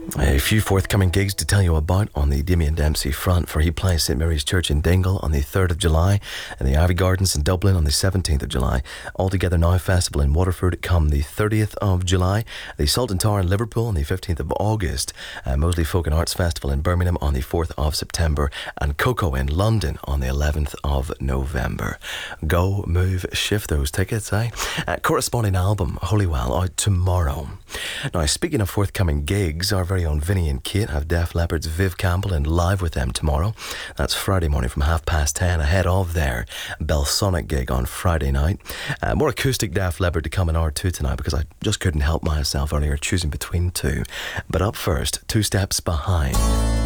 A few forthcoming gigs to tell you about on the Damien Dempsey front, for he plays St Mary's Church in Dingle on the 3rd of July and the Ivy Gardens in Dublin on the 17th of July. Altogether Now Festival in Waterford come the 30th of July, the Sultan Tower in Liverpool on the 15th of August, Moseley Folk and Arts Festival in Birmingham on the 4th of September, and Coco in London on the 11th of November. Go, move, shift those tickets, eh? Corresponding album, Holywell, out tomorrow. Now, speaking of forthcoming gigs, our very own Vinny and Kate have Def Leppard's Viv Campbell in live with them tomorrow. That's Friday morning from 10:30, ahead of their Belsonic gig on Friday night. More acoustic Def Leppard to come in hour 2 tonight, because I just couldn't help myself earlier choosing between two. But up first, Two Steps Behind.